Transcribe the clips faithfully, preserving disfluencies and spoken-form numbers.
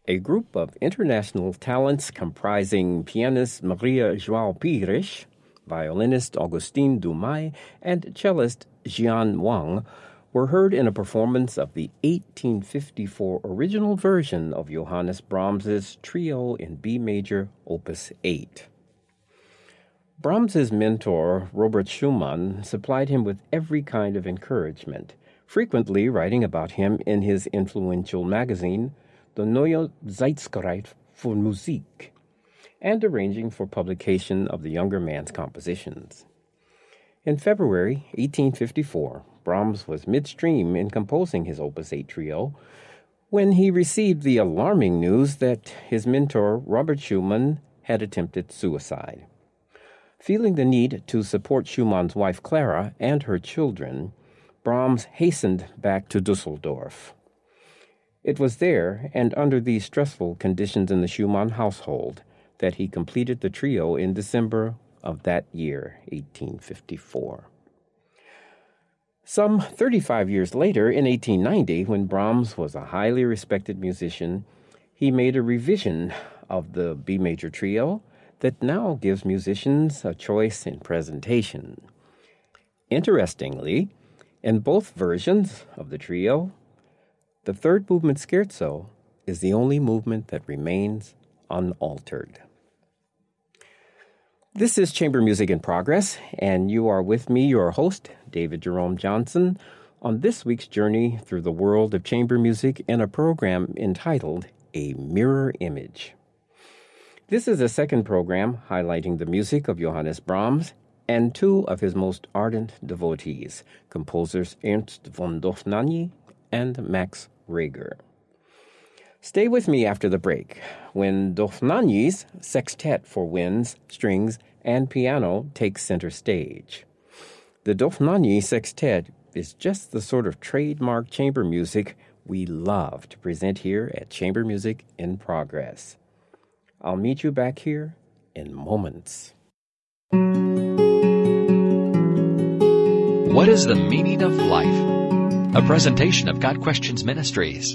A group of international talents comprising pianist Maria João Pires, violinist Augustin Dumay, and cellist Jian Wang were heard in a performance of the eighteen fifty-four original version of Johannes Brahms's Trio in B major, Opus eight. Brahms's mentor, Robert Schumann, supplied him with every kind of encouragement, frequently writing about him in his influential magazine, the Neue Zeitschrift für Musik, and arranging for publication of the younger man's compositions. In February eighteen fifty-four, Brahms was midstream in composing his Opus eight Trio when he received the alarming news that his mentor, Robert Schumann, had attempted suicide. Feeling the need to support Schumann's wife Clara and her children, Brahms hastened back to Dusseldorf. It was there, and under these stressful conditions in the Schumann household, that he completed the trio in December of that year, eighteen fifty-four. Some thirty-five years later, in eighteen ninety, when Brahms was a highly respected musician, he made a revision of the B major trio that now gives musicians a choice in presentation. Interestingly, in both versions of the trio, the third movement scherzo is the only movement that remains unaltered. This is Chamber Music in Progress, and you are with me, your host, David Jerome Johnson, on this week's journey through the world of chamber music in a program entitled A Mirror Image. This is a second program highlighting the music of Johannes Brahms and two of his most ardent devotees, composers Ernst von Dohnanyi and Max Reger. Stay with me after the break, when Dohnanyi's Sextet for winds, strings, and piano takes center stage. The Dohnanyi Sextet is just the sort of trademark chamber music we love to present here at Chamber Music in Progress. I'll meet you back here in moments. What is the meaning of life? A presentation of God Questions Ministries.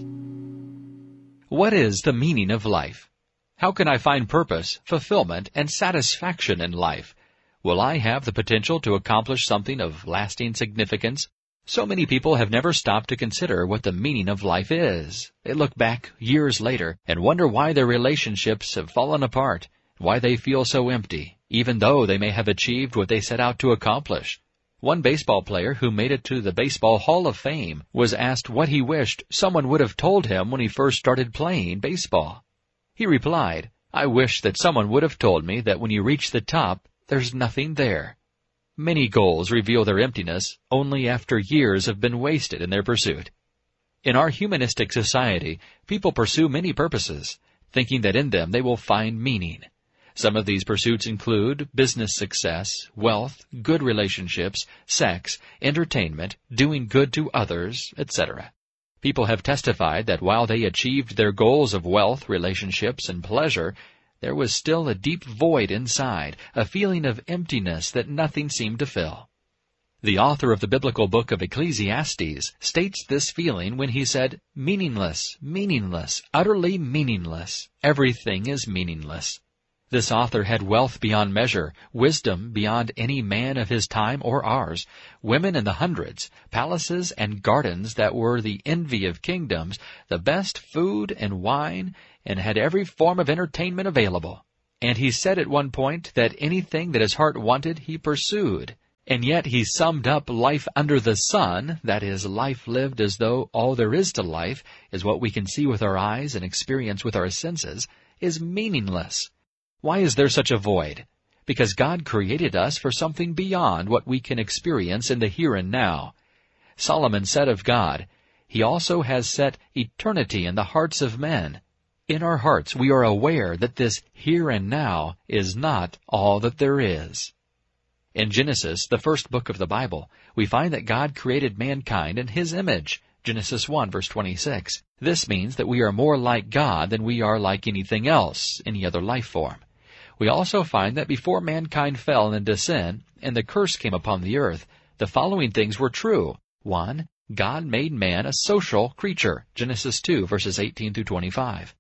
What is the meaning of life? How can I find purpose, fulfillment, and satisfaction in life? Will I have the potential to accomplish something of lasting significance? So many people have never stopped to consider what the meaning of life is. They look back years later and wonder why their relationships have fallen apart, why they feel so empty, even though they may have achieved what they set out to accomplish. One baseball player who made it to the Baseball Hall of Fame was asked what he wished someone would have told him when he first started playing baseball. He replied, "I wish that someone would have told me that when you reach the top, there's nothing there." Many goals reveal their emptiness only after years have been wasted in their pursuit. In our humanistic society, people pursue many purposes, thinking that in them they will find meaning. Some of these pursuits include business success, wealth, good relationships, sex, entertainment, doing good to others, et cetera. People have testified that while they achieved their goals of wealth, relationships, and pleasure, there was still a deep void inside, a feeling of emptiness that nothing seemed to fill. The author of the biblical book of Ecclesiastes states this feeling when he said, "Meaningless, meaningless, utterly meaningless. Everything is meaningless." This author had wealth beyond measure, wisdom beyond any man of his time or ours, women in the hundreds, palaces and gardens that were the envy of kingdoms, the best food and wine, and had every form of entertainment available. And he said at one point that anything that his heart wanted he pursued. And yet he summed up life under the sun, that is, life lived as though all there is to life is what we can see with our eyes and experience with our senses, is meaningless. Why is there such a void? Because God created us for something beyond what we can experience in the here and now. Solomon said of God, "He also has set eternity in the hearts of men." In our hearts we are aware that this here and now is not all that there is. In Genesis, the first book of the Bible, we find that God created mankind in His image. Genesis one, verse twenty-six. This means that we are more like God than we are like anything else, any other life form. We also find that before mankind fell into sin and the curse came upon the earth, the following things were true. One, God made man a social creature. Genesis two, verses eighteen through twenty-five.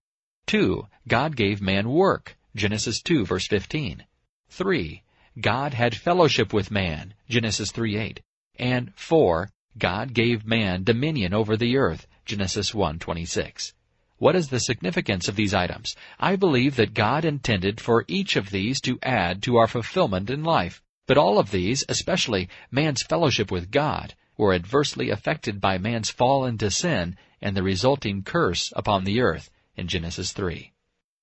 Two, God gave man work, Genesis two, verse fifteen. Three, God had fellowship with man, Genesis three eight. And four, God gave man dominion over the earth, Genesis one twenty-six. What is the significance of these items? I believe that God intended for each of these to add to our fulfillment in life. But all of these, especially man's fellowship with God, were adversely affected by man's fall into sin and the resulting curse upon the earth in Genesis three.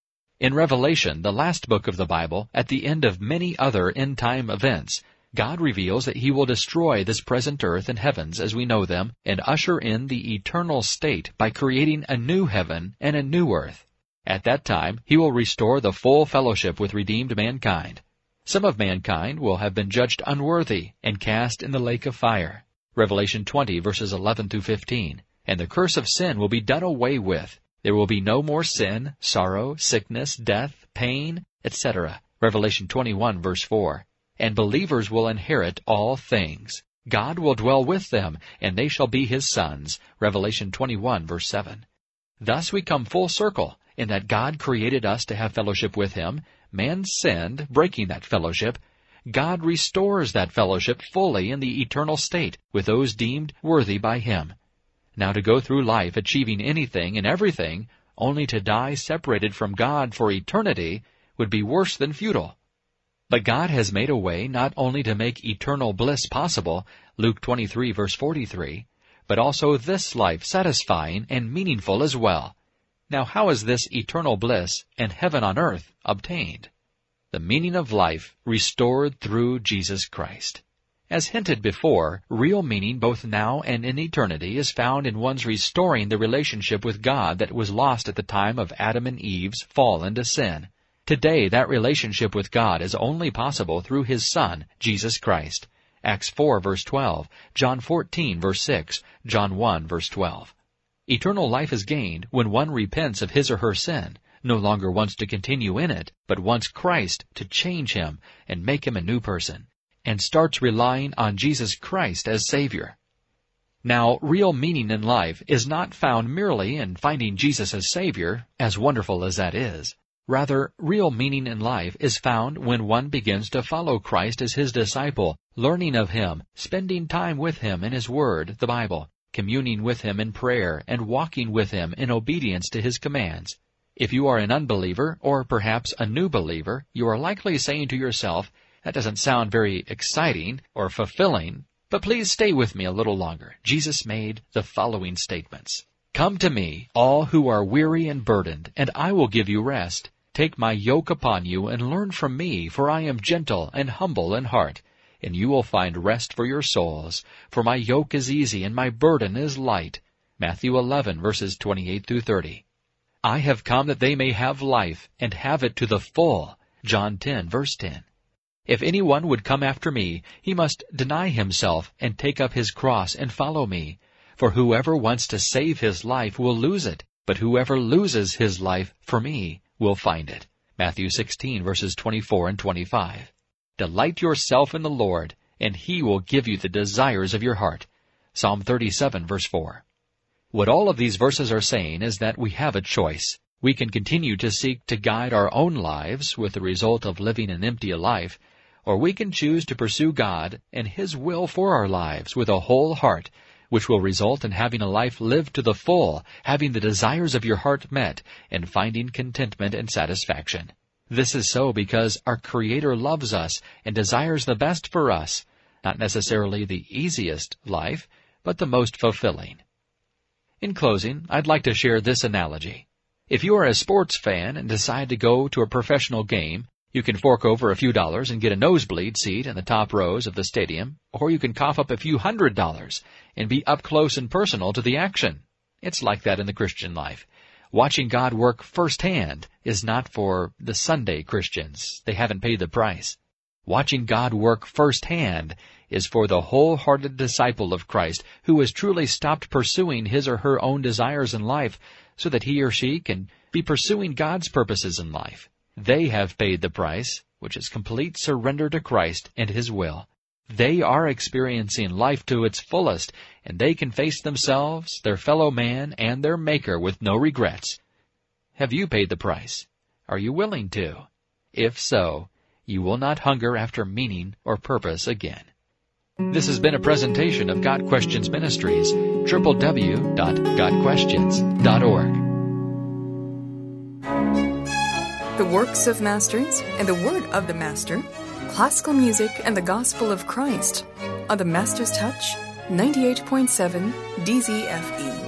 In Revelation, the last book of the Bible, at the end of many other end-time events, God reveals that He will destroy this present earth and heavens as we know them and usher in the eternal state by creating a new heaven and a new earth. At that time, He will restore the full fellowship with redeemed mankind. Some of mankind will have been judged unworthy and cast in the lake of fire. Revelation twenty, verses eleven through fifteen. And the curse of sin will be done away with. There will be no more sin, sorrow, sickness, death, pain, et cetera. Revelation twenty-one, verse four. And believers will inherit all things. God will dwell with them, and they shall be His sons. Revelation twenty-one, verse seven. Thus we come full circle, in that God created us to have fellowship with Him. Man sinned, breaking that fellowship. God restores that fellowship fully in the eternal state with those deemed worthy by Him. Now to go through life achieving anything and everything, only to die separated from God for eternity, would be worse than futile. But God has made a way not only to make eternal bliss possible, Luke twenty-three, verse forty-three, but also this life satisfying and meaningful as well. Now how is this eternal bliss and heaven on earth obtained? The meaning of life restored through Jesus Christ. As hinted before, real meaning both now and in eternity is found in one's restoring the relationship with God that was lost at the time of Adam and Eve's fall into sin. Today, that relationship with God is only possible through His Son, Jesus Christ. Acts four, verse twelve, John fourteen, verse six, John one, verse twelve. Eternal life is gained when one repents of his or her sin, no longer wants to continue in it, but wants Christ to change him and make him a new person, and starts relying on Jesus Christ as Savior. Now, real meaning in life is not found merely in finding Jesus as Savior, as wonderful as that is. Rather, real meaning in life is found when one begins to follow Christ as His disciple, learning of Him, spending time with Him in His Word, the Bible, communing with Him in prayer, and walking with Him in obedience to His commands. If you are an unbeliever, or perhaps a new believer, you are likely saying to yourself, that doesn't sound very exciting or fulfilling, but please stay with me a little longer. Jesus made the following statements. Come to me, all who are weary and burdened, and I will give you rest. Take my yoke upon you and learn from me, for I am gentle and humble in heart, and you will find rest for your souls. For my yoke is easy and my burden is light. Matthew eleven, verses twenty-eight through thirty. I have come that they may have life, and have it to the full. John ten, verse ten. If anyone would come after me, he must deny himself and take up his cross and follow me. For whoever wants to save his life will lose it, but whoever loses his life for me will find it. Matthew sixteen, verses twenty-four and twenty-five. Delight yourself in the Lord, and He will give you the desires of your heart. Psalm thirty-seven, verse four. What all of these verses are saying is that we have a choice. We can continue to seek to guide our own lives with the result of living an empty life, or we can choose to pursue God and His will for our lives with a whole heart, which will result in having a life lived to the full, having the desires of your heart met, and finding contentment and satisfaction. This is so because our Creator loves us and desires the best for us, not necessarily the easiest life, but the most fulfilling. In closing, I'd like to share this analogy. If you are a sports fan and decide to go to a professional game, you can fork over a few dollars and get a nosebleed seat in the top rows of the stadium, or you can cough up a few hundred dollars and be up close and personal to the action. It's like that in the Christian life. Watching God work firsthand is not for the Sunday Christians. They haven't paid the price. Watching God work firsthand is for the wholehearted disciple of Christ who has truly stopped pursuing his or her own desires in life so that he or she can be pursuing God's purposes in life. They have paid the price, which is complete surrender to Christ and His will. They are experiencing life to its fullest, and they can face themselves, their fellow man, and their Maker with no regrets. Have you paid the price? Are you willing to? If so, you will not hunger after meaning or purpose again. This has been a presentation of God Questions Ministries, w w w dot god questions dot org. The works of masters and the word of the master, classical music and the gospel of Christ on the Master's Touch ninety-eight point seven D Z F E.